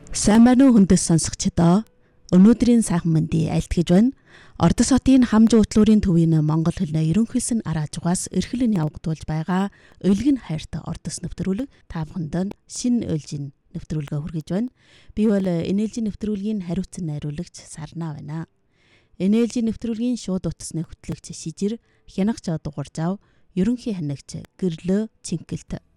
Сайн байна уу хүндэс сонсогчдоо. Өнөөдрийн сайхан мэндийг айлтгаж байна. Ордос хотын хамж уутлуурын төвийн Монгол хэлний ерөнхийлсөн араажгаас эрхлэн явагдуулж байгаа Уйлгэн хайртай ордос нэвтрүүлэг та бүхэнд шинэ ээлжийн нэвтрүүлгээ хүргэж байна. Би бол энэ ээлжийн нэвтрүүлгийн хариуцсан найруулагч Сарна байна. Энэ ээлжийн нэвтрүүлгийн шууд утасны хөтлөгч Шижир, хянагч дугуйр зав, ерөнхий ханигч Гэрлөө Цэнгэлт,